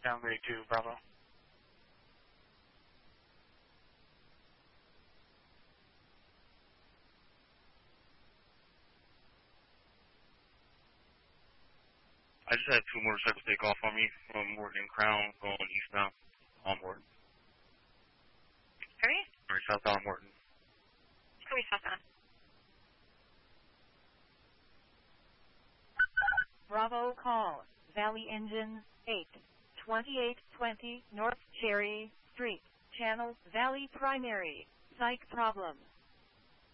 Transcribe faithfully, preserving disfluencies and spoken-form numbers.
Downgrade to Bravo. I just had two motorcycles take off on me from Morton and Crown going eastbound on Morton. Sorry? Or southbound Morton. Going southbound. Bravo call. Valley Engine eight. twenty-eight twenty North Cherry Street. Channel Valley Primary. Psych problem.